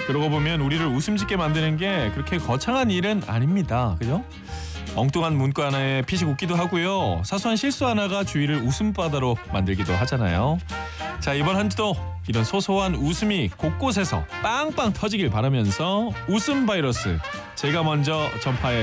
그러고 보면 우리를 웃음 짓게 만드는 게 그렇게 거창한 일은 아닙니다. 그죠? 엉뚱한 문구 하나에 피식 웃기도 하고요. 사소한 실수 하나가 주위를 웃음바다로 만들기도 하잖아요. 자, 이번 한 주도 이런 소소한 웃음이 곳곳에서 빵빵 터지길 바라면서 웃음 바이러스 제가 먼저 전파해